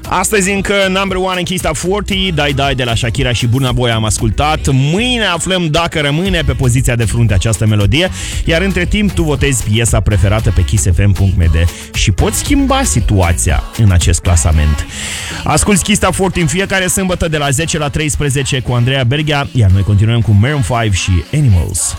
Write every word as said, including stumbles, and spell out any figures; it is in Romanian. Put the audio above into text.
Astăzi încă number one în Kiss Top patruzeci, Dai Dai de la Shakira și Burna Boy am ascultat. Mâine aflăm dacă rămâne pe poziția de frunte această melodie, iar între timp tu votezi piesa preferată pe kiss f m punct m d și poți schimba situația în acest clasament. Asculți Kiss Top patruzeci în fiecare sâmbătă de la zece la treisprezece cu Andreea Berghia, iar noi continuăm cu Maroon cinci și Animals.